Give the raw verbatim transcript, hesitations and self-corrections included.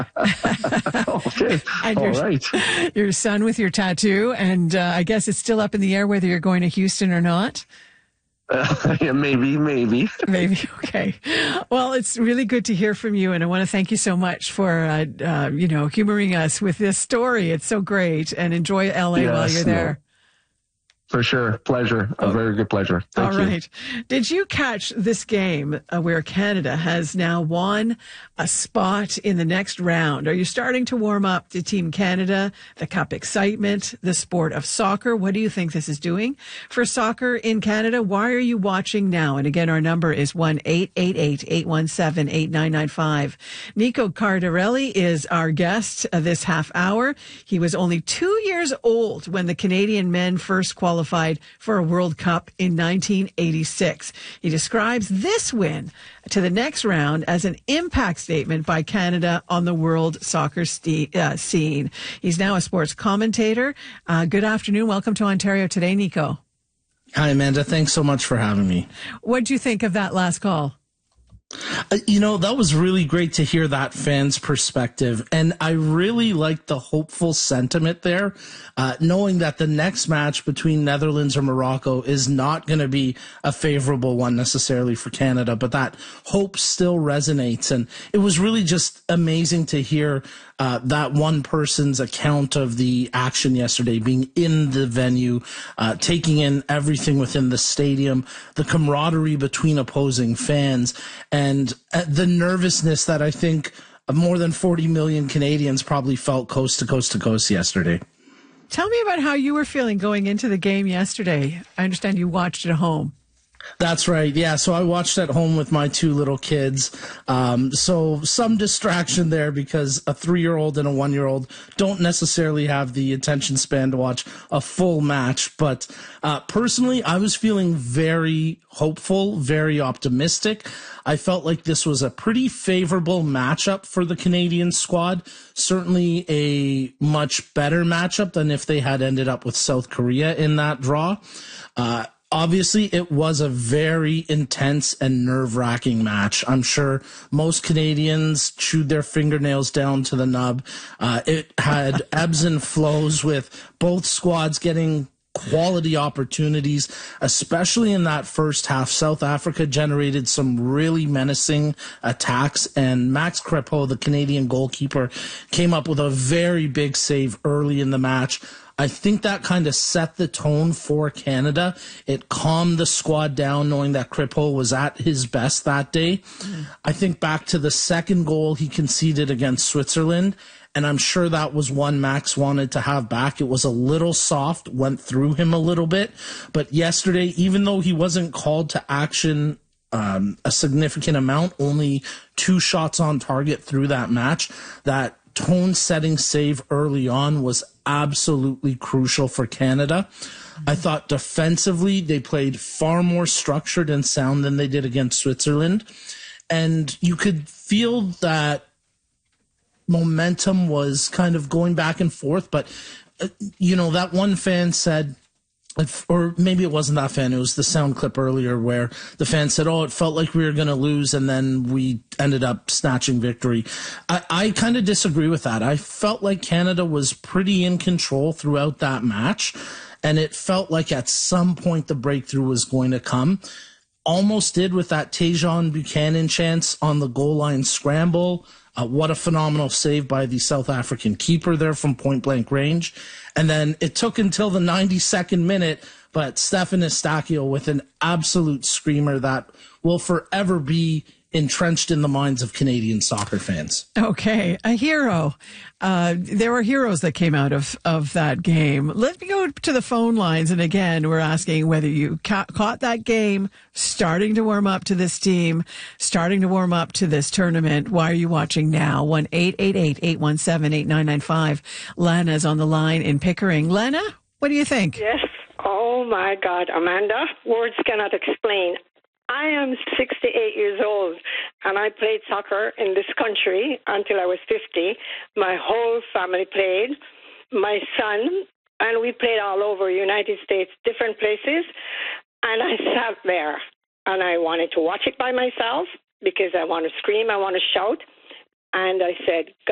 Okay. And All your, right. your son with your tattoo. And uh, I guess it's still up in the air whether you're going to Houston or not. Uh, yeah, maybe, maybe. Maybe. Okay. Well, it's really good to hear from you. And I want to thank you so much for, uh, uh, you know, humoring us with this story. It's so great. And enjoy L A Yes, while you're there. No. For sure. Pleasure. A Oh. very good pleasure. Thank All you. right. Did you catch this game uh, where Canada has now won a spot in the next round? Are you starting to warm up to Team Canada, the Cup excitement, the sport of soccer? What do you think this is doing for soccer in Canada? Why are you watching now? And again, our number is one eight eight eight, eight one seven, eight nine nine five. Nico Cardarelli is our guest uh, this half hour. He was only two years old when the Canadian men first qualified for a World Cup in nineteen eighty-six. He describes this win to the next round as an impact statement by Canada on the world soccer st- uh, scene. He's now a sports commentator. Uh, good afternoon. Welcome to Ontario Today, Nico. Hi, Amanda. Thanks so much for having me. What do you think of that last call? Uh, you know, that was really great to hear that fan's perspective. And I really like the hopeful sentiment there, uh, knowing that the next match between Netherlands or Morocco is not going to be a favorable one necessarily for Canada, but that hope still resonates. And it was really just amazing to hear uh, that one person's account of the action yesterday, being in the venue, uh, taking in everything within the stadium, the camaraderie between opposing fans, and uh, the nervousness that I think more than forty million Canadians probably felt coast to coast to coast yesterday. Tell me about how you were feeling going into the game yesterday. I understand you watched at home. That's right. Yeah. So I watched at home with my two little kids. Um, so some distraction there because a three-year-old and a one-year-old don't necessarily have the attention span to watch a full match. But uh, personally, I was feeling very hopeful, very optimistic. I felt like this was a pretty favorable matchup for the Canadian squad. Certainly a much better matchup than if they had ended up with South Korea in that draw. Uh, Obviously, it was a very intense and nerve-wracking match. I'm sure most Canadians chewed their fingernails down to the nub. Uh, it had ebbs and flows with both squads getting quality opportunities, especially in that first half. South Africa generated some really menacing attacks, and Max Crepeau, the Canadian goalkeeper, came up with a very big save early in the match. I think that kind of set the tone for Canada. It calmed the squad down knowing that Crepeau was at his best that day. Mm. I think back to the second goal he conceded against Switzerland, and I'm sure that was one Max wanted to have back. It was a little soft, went through him a little bit. But yesterday, even though he wasn't called to action um, a significant amount, only two shots on target through that match, that tone-setting save early on was absolutely crucial for Canada. Mm-hmm. I thought defensively they played far more structured and sound than they did against Switzerland. And you could feel that momentum was kind of going back and forth. But, uh, you know, that one fan said, or maybe it wasn't that fan, it was the sound clip earlier where the fan said, oh, it felt like we were going to lose and then we ended up snatching victory. I, I kind of disagree with that. I felt like Canada was pretty in control throughout that match, and it felt like at some point the breakthrough was going to come. Almost did with that Tajon Buchanan chance on the goal line scramble. Uh, what a phenomenal save by the South African keeper there from point-blank range. And then it took until the ninety-second minute, but Stefan Eustaquio with an absolute screamer that will forever be entrenched in the minds of Canadian soccer fans. Okay, a hero. Uh, there were heroes that came out of, of that game. Let me go to the phone lines. And again, we're asking whether you ca- caught that game, starting to warm up to this team, starting to warm up to this tournament. Why are you watching now? one eight eight eight, eight one seven, eight nine nine five. Lana's on the line in Pickering. Lana, what do you think? Yes. Oh, my God, Amanda. Words cannot explain. I am sixty-eight years old, and I played soccer in this country until I was fifty. My whole family played, my son, and we played all over United States, different places. And I sat there, and I wanted to watch it by myself because I want to scream, I want to shout. And I said,